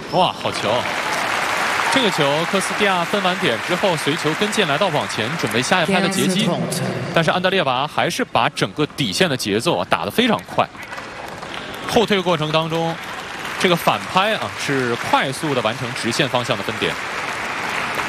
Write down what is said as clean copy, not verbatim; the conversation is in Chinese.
哇，好球！这个球，科斯蒂亚分完点之后，随球跟进来到网前，准备下一拍的截击，但是安德烈娃还是把整个底线的节奏打得非常快。后退过程当中，这个反拍啊是快速的完成直线方向的分点。